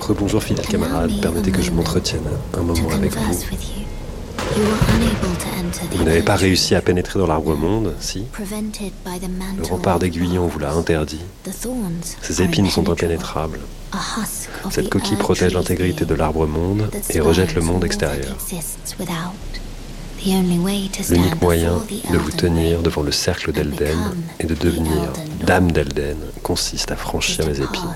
Rebonjour fidèles camarades, permettez que je m'entretienne un moment avec vous. Vous n'avez pas réussi à pénétrer dans l'arbre-monde, si? Le rempart d'Aiguillon vous l'a interdit. Ses épines sont impénétrables. Cette coquille protège l'intégrité de l'arbre-monde et rejette le monde extérieur. L'unique moyen de vous tenir devant le cercle d'Elden et de devenir Dame d'Elden consiste à franchir les épines.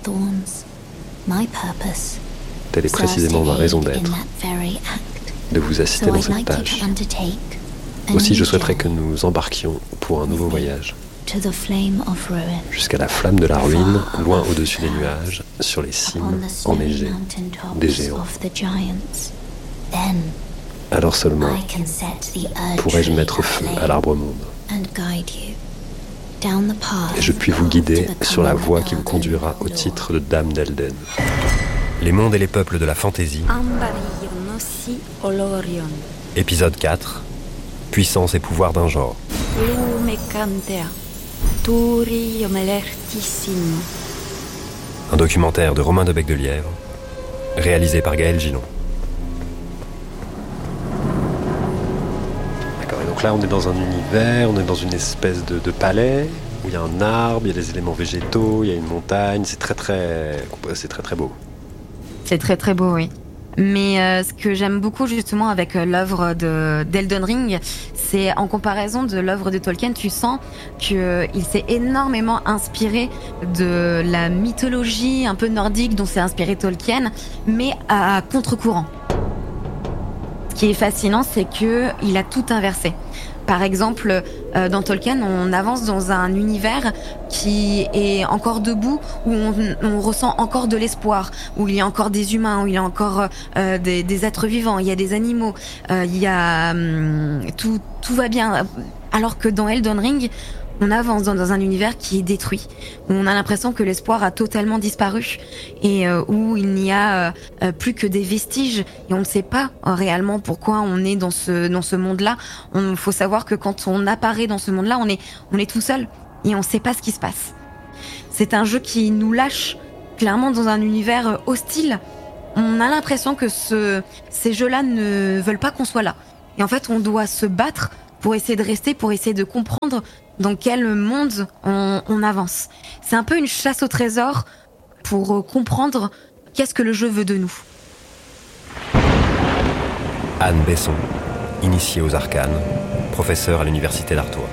Telle est précisément ma raison d'être, de vous assister dans cette tâche. Aussi, je souhaiterais que nous embarquions pour un nouveau voyage, jusqu'à la flamme de la ruine, loin au-dessus des nuages, sur les cimes enneigées des géants. Alors seulement pourrais-je mettre feu à l'arbre-monde, et je puis vous guider sur la voie qui vous conduira au titre de Dame d'Elden. Les mondes et les peuples de la fantaisie. Épisode 4. Puissance et pouvoir d'un genre. Un documentaire de Romain Debec de Lièvre, réalisé par Gaël Gillon. D'accord, et donc là on est dans un univers, on est dans une espèce de palais, où il y a un arbre, il y a des éléments végétaux, il y a une montagne, c'est très beau. C'est très très beau, oui. Mais ce que j'aime beaucoup justement avec l'œuvre d'Elden Ring, c'est en comparaison de l'œuvre de Tolkien, tu sens qu'il s'est énormément inspiré de la mythologie un peu nordique dont s'est inspiré Tolkien, mais à contre-courant. Ce qui est fascinant, c'est qu'il a tout inversé. Par exemple, dans Tolkien, on avance dans un univers qui est encore debout, où on ressent encore de l'espoir, où il y a encore des humains, où il y a encore des êtres vivants, il y a des animaux, il y a tout va bien. Alors que dans Elden Ring, on avance dans un univers qui est détruit, où on a l'impression que l'espoir a totalement disparu et où il n'y a plus que des vestiges et on ne sait pas réellement pourquoi on est dans ce monde-là. Il faut savoir que quand on apparaît dans ce monde-là, on est tout seul et on ne sait pas ce qui se passe. C'est un jeu qui nous lâche clairement dans un univers hostile. On a l'impression que ces jeux-là ne veulent pas qu'on soit là. Et en fait, on doit se battre pour essayer de rester, pour essayer de comprendre dans quel monde on avance. C'est un peu une chasse au trésor pour comprendre qu'est-ce que le jeu veut de nous. Anne Besson, initiée aux arcanes, professeure à l'université d'Artois.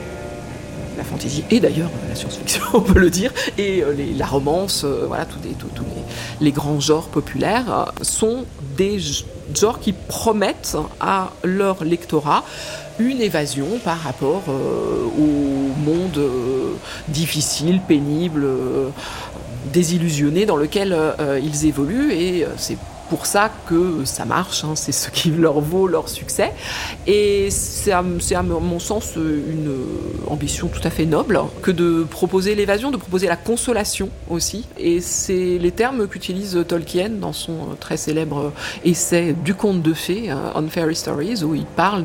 La fantaisie et d'ailleurs la science-fiction, on peut le dire, et la romance, voilà, tous les grands genres populaires sont des genres qui promettent à leur lectorat une évasion par rapport au monde difficile, pénible, désillusionné dans lequel ils évoluent, et c'est pour ça que ça marche, hein, c'est ce qui leur vaut leur succès. Et c'est à mon sens une ambition tout à fait noble que de proposer l'évasion, de proposer la consolation aussi. Et c'est les termes qu'utilise Tolkien dans son très célèbre essai du conte de fées, On Fairy Stories, où il parle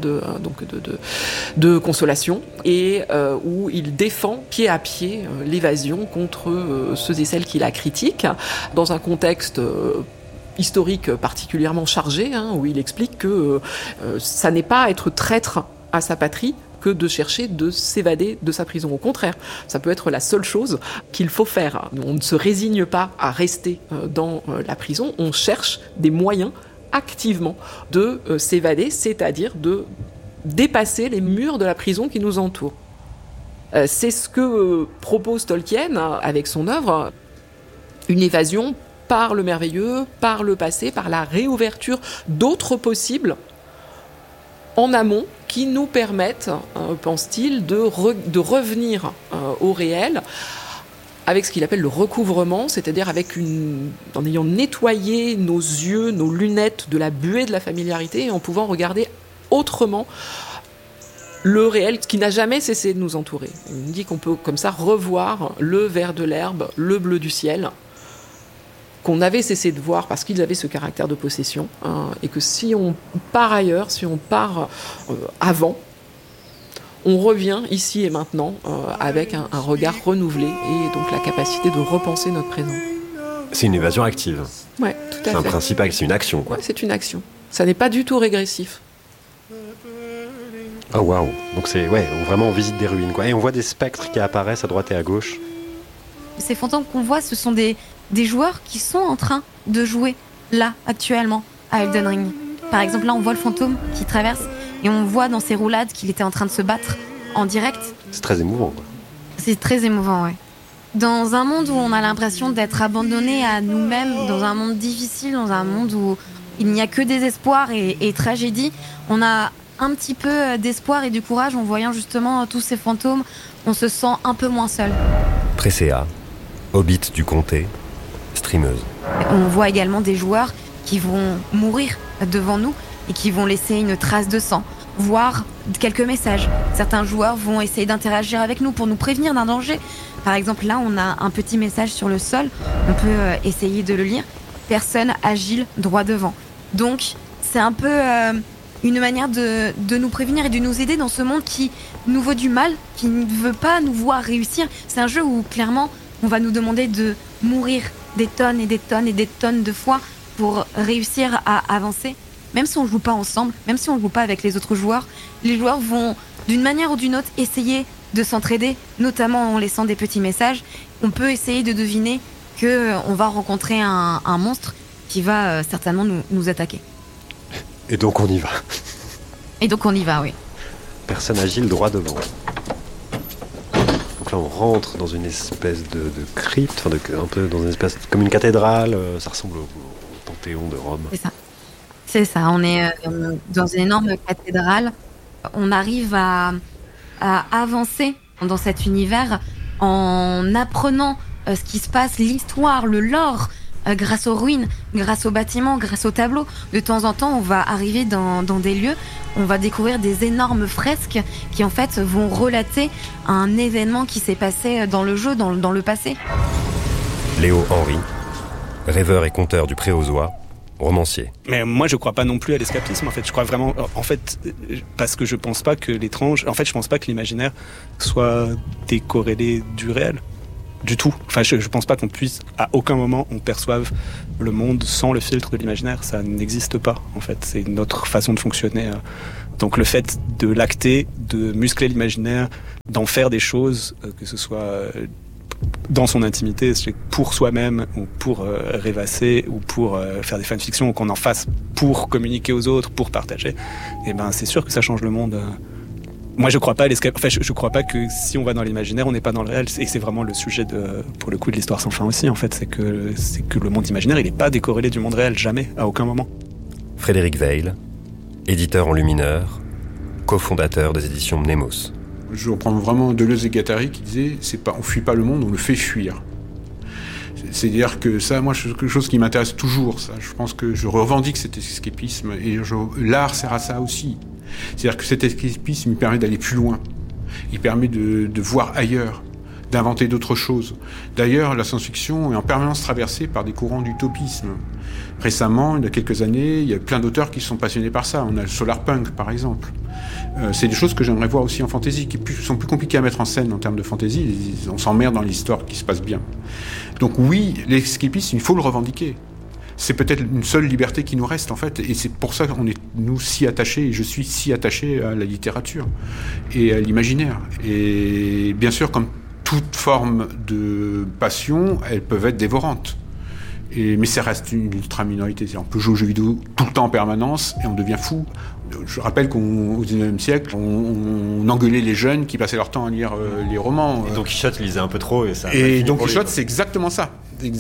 de consolation et où il défend pied à pied l'évasion contre ceux et celles qui la critiquent, dans un contexte historique particulièrement chargé, hein, où il explique que ça n'est pas être traître à sa patrie que de chercher de s'évader de sa prison. Au contraire, ça peut être la seule chose qu'il faut faire. On ne se résigne pas à rester dans la prison, on cherche des moyens activement de s'évader, c'est-à-dire de dépasser les murs de la prison qui nous entourent. C'est ce que propose Tolkien avec son œuvre, une évasion par le merveilleux, par le passé, par la réouverture d'autres possibles en amont qui nous permettent, pense-t-il, de revenir au réel avec ce qu'il appelle le recouvrement, c'est-à-dire en ayant nettoyé nos yeux, nos lunettes de la buée de la familiarité et en pouvant regarder autrement le réel qui n'a jamais cessé de nous entourer. Il nous dit qu'on peut comme ça revoir le vert de l'herbe, le bleu du ciel, qu'on avait cessé de voir parce qu'ils avaient ce caractère de possession, hein, et que si on part ailleurs, si on part avant, on revient ici et maintenant avec un regard renouvelé et donc la capacité de repenser notre présent. C'est une évasion active. Ouais, tout à fait. C'est un principe, c'est une action, quoi. Ouais, c'est une action. Ça n'est pas du tout régressif. Oh waouh. Donc c'est vraiment on visite des ruines, quoi. Et on voit des spectres qui apparaissent à droite et à gauche. Ces fantômes qu'on voit, ce sont des joueurs qui sont en train de jouer là actuellement à Elden Ring. Par exemple, là on voit le fantôme qui traverse et on voit dans ses roulades qu'il était en train de se battre en direct. C'est très émouvant, quoi. C'est très émouvant, ouais. Dans un monde où on a l'impression d'être abandonné à nous-mêmes, dans un monde difficile, dans un monde où il n'y a que désespoir et tragédie, on a un petit peu d'espoir et du courage en voyant justement tous ces fantômes. On se sent un peu moins seul. Tresséa, hobbit du comté, streameuse. On voit également des joueurs qui vont mourir devant nous et qui vont laisser une trace de sang, voire quelques messages. Certains joueurs vont essayer d'interagir avec nous pour nous prévenir d'un danger. Par exemple, là, on a un petit message sur le sol. On peut essayer de le lire. Personne agile droit devant. Donc, c'est un peu une manière de nous prévenir et de nous aider dans ce monde qui nous veut du mal, qui ne veut pas nous voir réussir. C'est un jeu où, clairement, on va nous demander de mourir des tonnes et des tonnes et des tonnes de fois pour réussir à avancer. Même si on ne joue pas ensemble, même si on ne joue pas avec les autres joueurs, les joueurs vont, d'une manière ou d'une autre, essayer de s'entraider, notamment en laissant des petits messages. On peut essayer de deviner qu'on va rencontrer un monstre qui va certainement nous attaquer. Et donc on y va. Et donc on y va, oui. Personne agile droit devant. Donc là on rentre dans une espèce de crypte, un peu dans une espèce comme une cathédrale, ça ressemble au Panthéon de Rome. C'est ça, on est dans une énorme cathédrale. On arrive à avancer dans cet univers en apprenant ce qui se passe, l'histoire, le lore, grâce aux ruines, grâce aux bâtiments, grâce aux tableaux. De temps en temps, on va arriver dans des lieux, on va découvrir des énormes fresques qui en fait vont relater un événement qui s'est passé dans le jeu, dans le passé. Léo Henry, rêveur et conteur du Préauzois, romancier. Mais moi, je crois pas non plus à l'escapisme. En fait, je crois vraiment, parce que je pense pas que l'étrange, je pense pas que l'imaginaire soit décorrélé du réel, du tout. Enfin, je pense pas qu'on puisse, à aucun moment, on perçoive le monde sans le filtre de l'imaginaire. Ça n'existe pas. En fait, c'est notre façon de fonctionner. Donc, le fait de l'acter, de muscler l'imaginaire, d'en faire des choses, que ce soit dans son intimité, pour soi-même ou pour rêvasser ou pour faire des fanfictions, ou qu'on en fasse pour communiquer aux autres, pour partager, et ben c'est sûr que ça change le monde. Moi je crois pas à je crois pas que si on va dans l'imaginaire on n'est pas dans le réel, et c'est vraiment le sujet pour le coup de l'histoire sans fin aussi en fait, c'est que le monde imaginaire il est pas décorrélé du monde réel, jamais, à aucun moment. Frédéric Weil, éditeur en Lumineur, cofondateur des éditions Mnemos. Je reprends vraiment Deleuze et Guattari qui disaient on fuit pas le monde, on le fait fuir. C'est-à-dire que ça, moi, c'est quelque chose qui m'intéresse toujours. Ça, je pense que je revendique cet escapisme et l'art sert à ça aussi. C'est-à-dire que cet escapisme, il permet d'aller plus loin. Il permet de voir ailleurs, d'inventer d'autres choses. D'ailleurs, la science-fiction est en permanence traversée par des courants d'utopisme. Récemment, il y a quelques années, il y a plein d'auteurs qui sont passionnés par ça. On a le solarpunk, par exemple. C'est des choses que j'aimerais voir aussi en fantasy, qui sont plus compliquées à mettre en scène en termes de fantasy. On s'emmerde dans l'histoire qui se passe bien. Donc oui, l'escapisme, il faut le revendiquer. C'est peut-être une seule liberté qui nous reste, en fait. Et c'est pour ça qu'on est, nous, si attachés, et je suis si attaché à la littérature et à l'imaginaire. Et bien sûr, comme toute forme de passion, elles peuvent être dévorantes. Mais ça reste une ultra minorité. On peut jouer aux jeux vidéo tout le temps en permanence et on devient fou. Je rappelle qu'au XIXe siècle, on engueulait les jeunes qui passaient leur temps à lire les romans. Et Don Quichotte lisait un peu trop et ça. Et Don Quichotte, c'est exactement ça.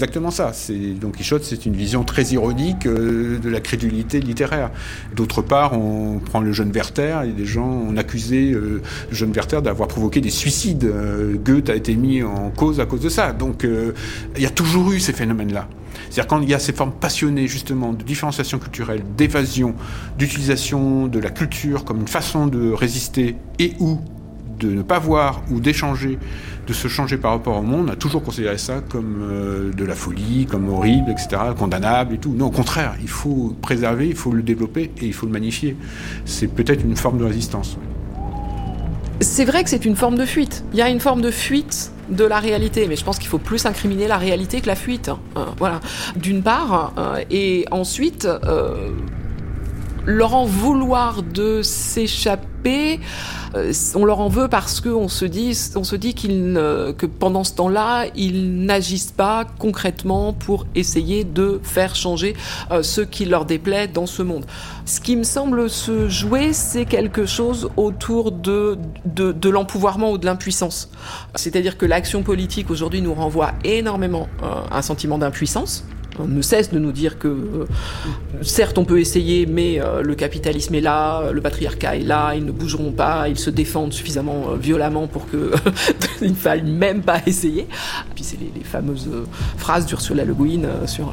Don Quichotte, c'est une vision très ironique de la crédulité littéraire. D'autre part, on prend le jeune Werther et des gens ont accusé le jeune Werther d'avoir provoqué des suicides. Goethe a été mis en cause à cause de ça. Donc, il y a toujours eu ces phénomènes-là. C'est-à-dire quand il y a ces formes passionnées, justement, de différenciation culturelle, d'évasion, d'utilisation de la culture comme une façon de résister et ou de ne pas voir ou d'échanger, de se changer par rapport au monde, on a toujours considéré ça comme de la folie, comme horrible, etc., condamnable et tout. Non, au contraire, il faut préserver, il faut le développer et il faut le magnifier. C'est peut-être une forme de résistance. C'est vrai que c'est une forme de fuite. Il y a une forme de fuite de la réalité, mais je pense qu'il faut plus incriminer la réalité que la fuite. Voilà, d'une part, et ensuite, leur en vouloir de s'échapper, on leur en veut parce qu'on se dit que pendant ce temps-là, ils n'agissent pas concrètement pour essayer de faire changer ce qui leur déplaît dans ce monde. Ce qui me semble se jouer, c'est quelque chose autour de l'empouvoirment ou de l'impuissance. C'est-à-dire que l'action politique aujourd'hui nous renvoie énormément à un sentiment d'impuissance. On ne cesse de nous dire que, certes, on peut essayer, mais le capitalisme est là, le patriarcat est là, ils ne bougeront pas, ils se défendent suffisamment violemment pour que il ne faille même pas essayer. Puis c'est les fameuses phrases d'Ursula Le Guin sur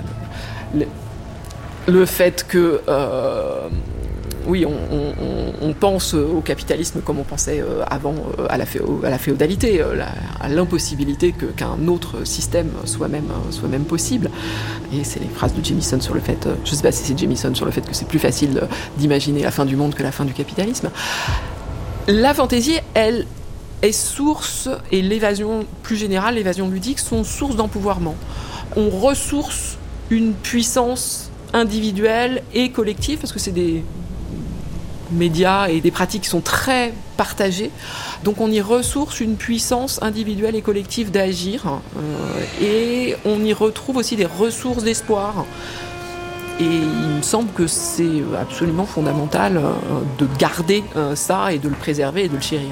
le fait que oui, on pense au capitalisme comme on pensait avant à la féodalité, à l'impossibilité qu'un autre système soit même possible. Et c'est les phrases de Jamieson sur le fait, je ne sais pas si c'est Jamieson, sur le fait que c'est plus facile d'imaginer la fin du monde que la fin du capitalisme. La fantaisie, elle, est source, et l'évasion plus générale, l'évasion ludique, sont source d'empouvoirment. On ressource une puissance individuelle et collective, parce que c'est des médias et des pratiques qui sont très partagées. Donc on y ressource une puissance individuelle et collective d'agir. Et on y retrouve aussi des ressources d'espoir. Et il me semble que c'est absolument fondamental de garder ça et de le préserver et de le chérir.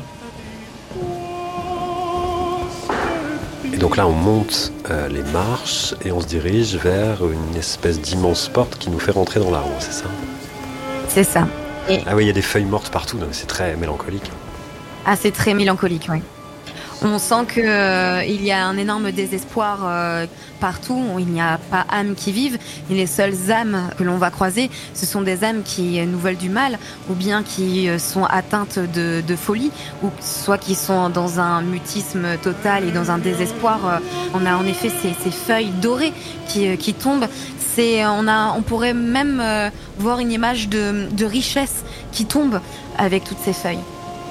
Et donc là, on monte les marches et on se dirige vers une espèce d'immense porte qui nous fait rentrer dans l'arbre, c'est ça ? C'est ça. Ah oui, il y a des feuilles mortes partout, donc c'est très mélancolique. Ah, c'est très mélancolique, oui. On sent qu'il y a un énorme désespoir partout, il n'y a pas âme qui vive, et les seules âmes que l'on va croiser, ce sont des âmes qui nous veulent du mal, ou bien qui sont atteintes de folie, ou soit qui sont dans un mutisme total et dans un désespoir. On a en effet ces feuilles dorées qui tombent. On pourrait même voir une image de richesse qui tombe avec toutes ces feuilles.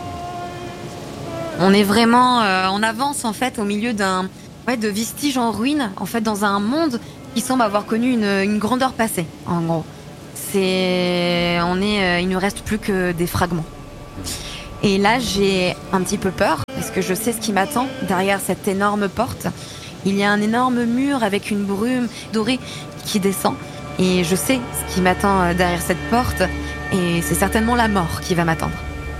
On est vraiment, on avance en fait au milieu de vestiges en ruine, en fait dans un monde qui semble avoir connu une grandeur passée. En gros, il ne reste plus que des fragments. Et là, j'ai un petit peu peur parce que je sais ce qui m'attend derrière cette énorme porte. Il y a un énorme mur avec une brume dorée qui descend. Et je sais ce qui m'attend derrière cette porte. Et c'est certainement la mort qui va m'attendre.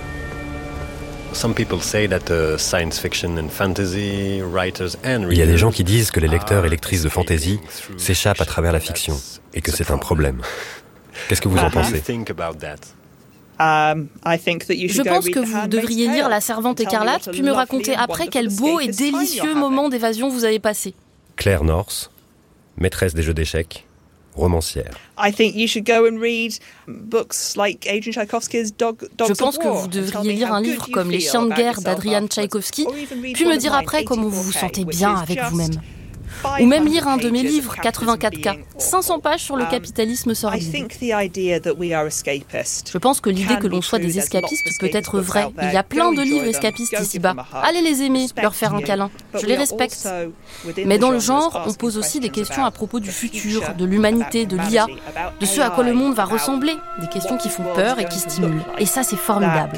Il y a des gens qui disent que les lecteurs et lectrices de fantasy s'échappent à travers la fiction et que c'est un problème. Qu'est-ce que vous en pensez ? Je pense que vous devriez lire La Servante écarlate, puis me raconter après quel beau et délicieux moment d'évasion vous avez passé. Claire North, maîtresse des jeux d'échecs, romancière. Je pense que vous devriez lire un livre comme Les Chiens de guerre d'Adrian Tchaïkovski, puis me dire après comment vous vous sentez bien avec vous-même. Ou même lire un de mes livres, 84K, 500 pages sur le capitalisme sordide. Je pense que l'idée que l'on soit des escapistes peut être vraie. Il y a plein de livres escapistes ici-bas. Allez les aimer, leur faire un câlin. Je les respecte. Mais dans le genre, on pose aussi des questions à propos du futur, de l'humanité, de l'IA, de ce à quoi le monde va ressembler. Des questions qui font peur et qui stimulent. Et ça, c'est formidable.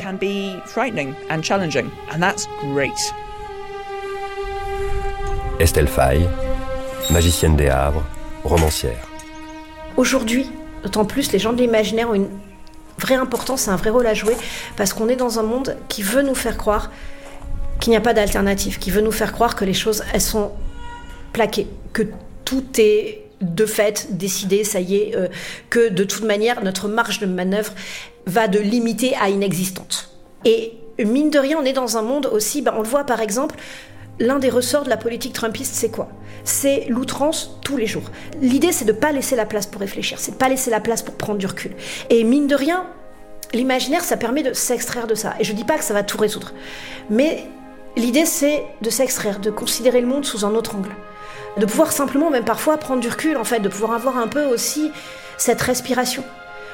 Estelle Faye, magicienne des Havres, romancière. Aujourd'hui, d'autant plus, les gens de l'imaginaire ont une vraie importance et un vrai rôle à jouer, parce qu'on est dans un monde qui veut nous faire croire qu'il n'y a pas d'alternative, qui veut nous faire croire que les choses, elles sont plaquées, que tout est de fait décidé, ça y est, que de toute manière, notre marge de manœuvre va de limitée à inexistante. Et mine de rien, on est dans un monde aussi, on le voit par exemple, l'un des ressorts de la politique trumpiste, c'est quoi ? C'est l'outrance tous les jours. L'idée, c'est de ne pas laisser la place pour réfléchir, c'est de ne pas laisser la place pour prendre du recul. Et mine de rien, l'imaginaire, ça permet de s'extraire de ça. Et je ne dis pas que ça va tout résoudre. Mais l'idée, c'est de s'extraire, de considérer le monde sous un autre angle. De pouvoir simplement, même parfois, prendre du recul, en fait, de pouvoir avoir un peu aussi cette respiration.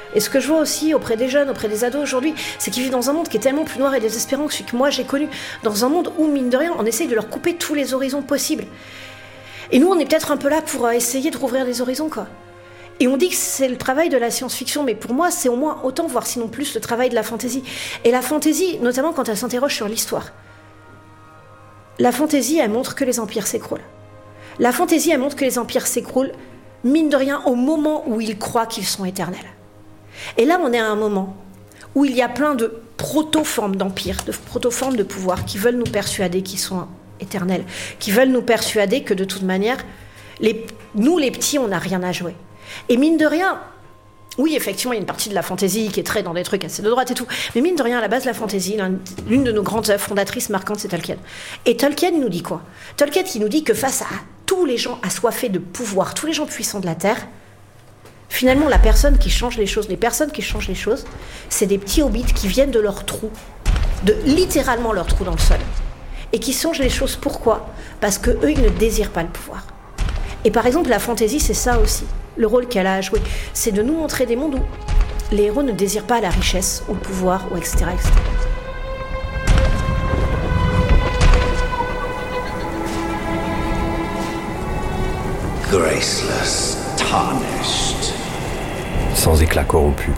Et ce que je vois aussi auprès des jeunes, auprès des ados aujourd'hui, c'est qu'ils vivent dans un monde qui est tellement plus noir et désespérant que celui que moi j'ai connu. Dans un monde où, mine de rien, on essaye de leur couper tous les horizons possibles. Et nous, on est peut-être un peu là pour essayer de rouvrir les horizons, quoi. Et on dit que c'est le travail de la science-fiction, mais pour moi, c'est au moins autant, voire sinon plus, le travail de la fantasy. Et la fantasy, notamment quand elle s'interroge sur l'histoire. La fantasy, elle montre que les empires s'écroulent. La fantasy, elle montre que les empires s'écroulent, mine de rien, au moment où ils croient qu'ils sont éternels. Et là, on est à un moment où il y a plein de proto-formes d'empire, de proto-formes de pouvoir qui veulent nous persuader qu'ils sont éternels, qui veulent nous persuader que de toute manière, nous les petits, on n'a rien à jouer. Et mine de rien, oui, effectivement, il y a une partie de la fantaisie qui est très dans des trucs assez de droite et tout, mais mine de rien, à la base de la fantaisie, l'une de nos grandes œuvres fondatrices marquantes, c'est Tolkien. Et Tolkien, il nous dit quoi ? Tolkien, il nous dit que face à tous les gens assoiffés de pouvoir, tous les gens puissants de la Terre, finalement, la personne qui change les choses, les personnes qui changent les choses, c'est des petits hobbits qui viennent de leur trou, de littéralement leur trou dans le sol, et qui changent les choses. Pourquoi ? Parce que eux, ils ne désirent pas le pouvoir. Et par exemple, la fantaisie, c'est ça aussi. Le rôle qu'elle a à jouer, c'est de nous montrer des mondes où les héros ne désirent pas la richesse, ou le pouvoir, ou etc., etc. Graceless, tarnished. Sans éclat corrompu.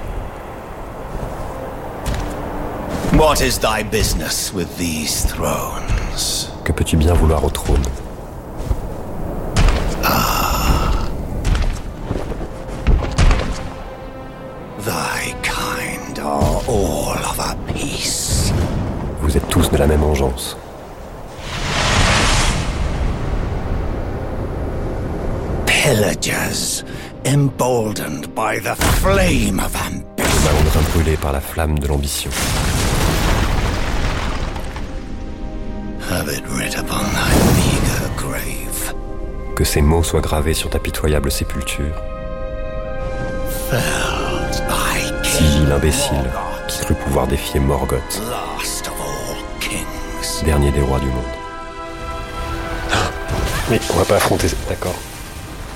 What is thy business with these thrones? Que peux-tu bien vouloir au trône? Thy kind are all of a piece. Vous êtes tous de la même engeance. Pillagers, emboldened by the flame of ambition. Malandrins brûlés par la flamme de l'ambition. Have it writ upon thy meager grave. Que ces mots soient gravés sur ta pitoyable sépulture. Felled by Si l'imbécile qui crut pouvoir défier Morgoth, last of all kings. dernier des rois du monde. Mais on va pas affronter, d'accord.